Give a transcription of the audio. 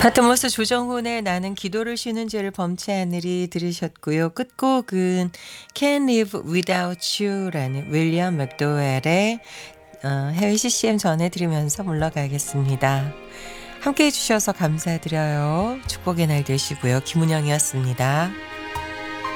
파트모스 조정훈의 나는 기도를 쉬는 죄를 범치 않으리 들으셨고요. 끝곡은 Can't Live Without You라는 윌리엄 맥도웰의 해외 CCM 전해드리면서 물러가겠습니다. 함께해 주셔서 감사드려요. 축복의 날 되시고요. 김은영이었습니다.